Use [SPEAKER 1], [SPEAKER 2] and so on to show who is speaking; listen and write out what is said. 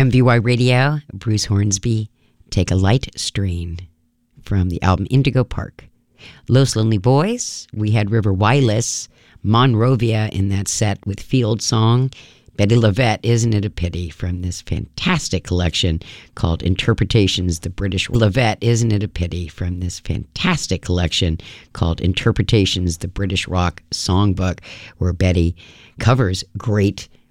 [SPEAKER 1] MVY Radio, Bruce Hornsby, Take a Light Strain from the album Indigo Park. Los Lonely Boys, we had River Wireless, Monrovia in that set with Field Song. Betty LaVette, Isn't It a Pity, from this fantastic collection called Interpretations, the British LaVette, Isn't It a Pity, from this fantastic collection called Interpretations, the British Rock Songbook, where Betty covers great